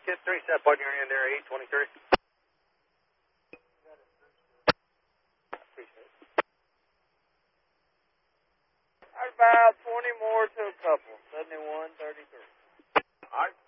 Kid 3, set point your end there, 823. About 20 more to a couple, 71-33. All right.